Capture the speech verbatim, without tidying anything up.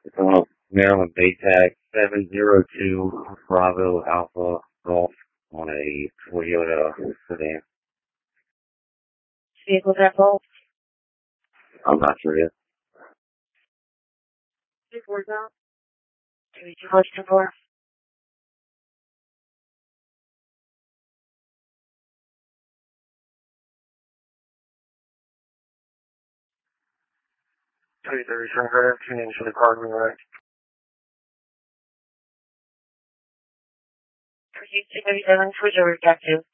Uh, Maryland Baytag seven zero two Bravo Alpha Golf on a Toyota sedan. Vehicle at fault? I'm not sure yet. Report out. Two two four two four. Three thirty seven, two names for the car moving right. Three two thirty seven, who's over back to?